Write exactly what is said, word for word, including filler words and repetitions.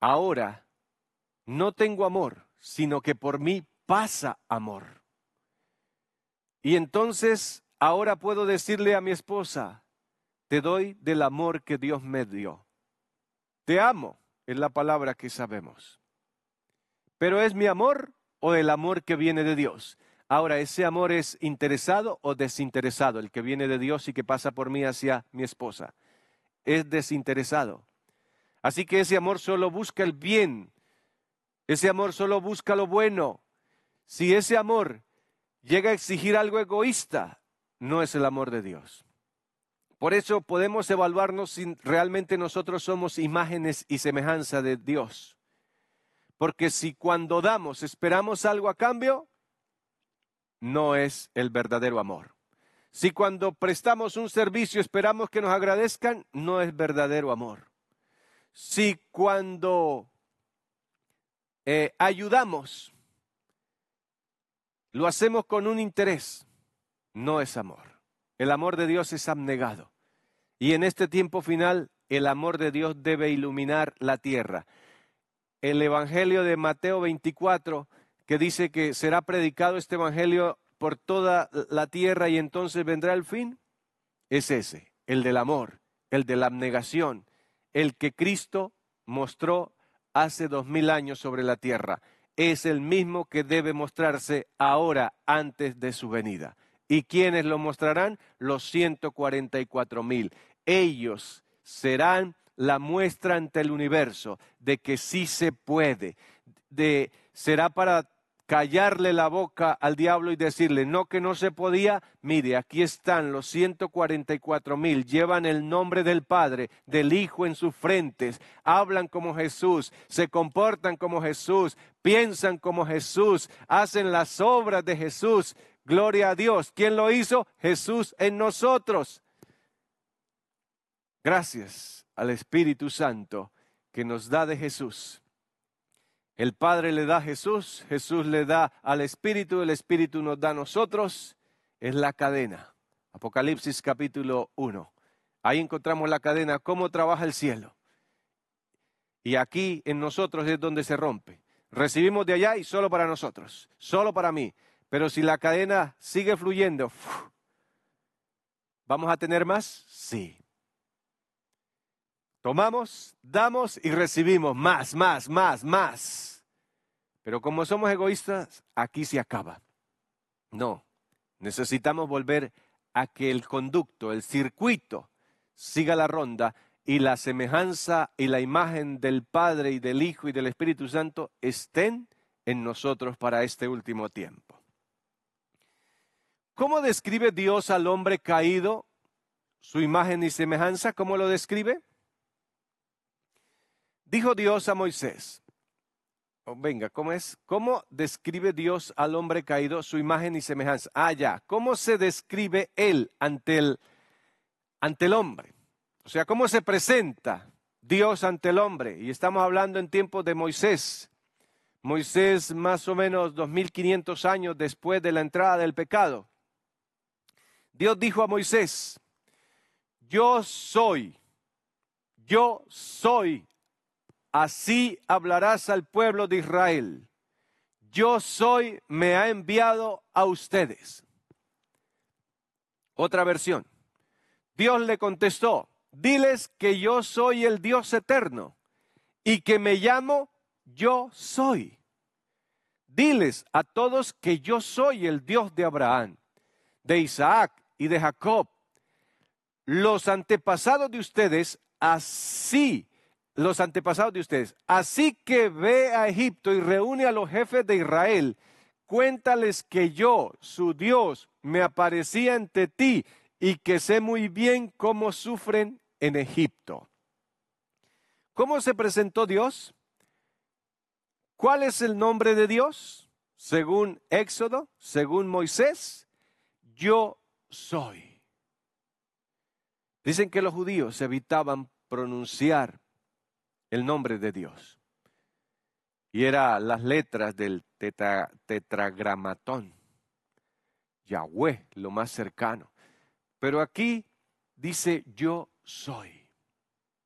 ahora no tengo amor, sino que por mí pasa amor. Y entonces ahora puedo decirle a mi esposa, te doy del amor que Dios me dio. Te amo, es la palabra que sabemos. Pero ¿es mi amor o el amor que viene de Dios? Ahora, ¿ese amor es interesado o desinteresado? El que viene de Dios y que pasa por mí hacia mi esposa. Es desinteresado. Así que ese amor solo busca el bien. Ese amor solo busca lo bueno. Si ese amor llega a exigir algo egoísta, no es el amor de Dios. Por eso podemos evaluarnos si realmente nosotros somos imágenes y semejanza de Dios. Porque si cuando damos esperamos algo a cambio, no es el verdadero amor. Si cuando prestamos un servicio esperamos que nos agradezcan, no es verdadero amor. Si cuando eh, ayudamos, lo hacemos con un interés, no es amor. El amor de Dios es abnegado. Y en este tiempo final, el amor de Dios debe iluminar la tierra. El Evangelio de Mateo veinticuatro, que dice que será predicado este Evangelio por toda la tierra y entonces vendrá el fin, es ese, el del amor, el de la abnegación, el que Cristo mostró hace dos mil años sobre la tierra. Es el mismo que debe mostrarse ahora antes de su venida. ¿Y quiénes lo mostrarán? Los ciento cuarenta y cuatro mil. Ellos serán la muestra ante el universo de que sí se puede. De, será para callarle la boca al diablo y decirle, no que no se podía, mire, aquí están los ciento cuarenta y cuatro mil, llevan el nombre del Padre, del Hijo en sus frentes, hablan como Jesús, se comportan como Jesús, piensan como Jesús, hacen las obras de Jesús. Gloria a Dios. ¿Quién lo hizo? Jesús en nosotros. Gracias al Espíritu Santo que nos da de Jesús. El Padre le da a Jesús, Jesús le da al Espíritu, el Espíritu nos da a nosotros. Es la cadena. Apocalipsis capítulo uno. Ahí encontramos la cadena, cómo trabaja el cielo. Y aquí en nosotros es donde se rompe. Recibimos de allá y solo para nosotros, solo para mí. Pero si la cadena sigue fluyendo, ¿vamos a tener más? Sí. Tomamos, damos y recibimos más, más, más, más. Pero como somos egoístas, aquí se acaba. No, necesitamos volver a que el conducto, el circuito, siga la ronda y la semejanza y la imagen del Padre y del Hijo y del Espíritu Santo estén en nosotros para este último tiempo. ¿Cómo describe Dios al hombre caído, su imagen y semejanza? ¿Cómo lo describe? Dijo Dios a Moisés, oh, venga, ¿cómo es? ¿Cómo describe Dios al hombre caído, su imagen y semejanza? Ah, ya, ¿cómo se describe él ante el, ante el hombre? O sea, ¿cómo se presenta Dios ante el hombre? Y estamos hablando en tiempos de Moisés. Moisés más o menos dos mil quinientos años después de la entrada del pecado. Dios dijo a Moisés, yo soy, yo soy. Así hablarás al pueblo de Israel. Yo soy, me ha enviado a ustedes. Otra versión. Dios le contestó, diles que yo soy el Dios eterno y que me llamo yo soy. Diles a todos que yo soy el Dios de Abraham, de Isaac y de Jacob. Los antepasados de ustedes, así los antepasados de ustedes. Así que ve a Egipto y reúne a los jefes de Israel. Cuéntales que yo, su Dios, me aparecí ante ti y que sé muy bien cómo sufren en Egipto. ¿Cómo se presentó Dios? ¿Cuál es el nombre de Dios? Según Éxodo, según Moisés, yo soy. Dicen que los judíos evitaban pronunciar el nombre de Dios. Y eran las letras del tetra, tetragramatón. Yahweh, lo más cercano. Pero aquí dice yo soy.